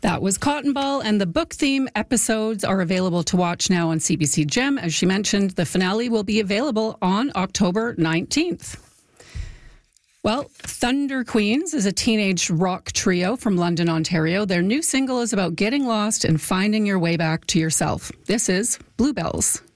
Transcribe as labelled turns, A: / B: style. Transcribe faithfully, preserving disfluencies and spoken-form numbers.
A: That was Cotton Ball, and the book theme episodes are available to watch now on C B C Gem. As she mentioned, the finale will be available on October nineteenth. Well, Thunder Queens is a teenage rock trio from London, Ontario. Their new single is about getting lost and finding your way back to yourself. This is Bluebells.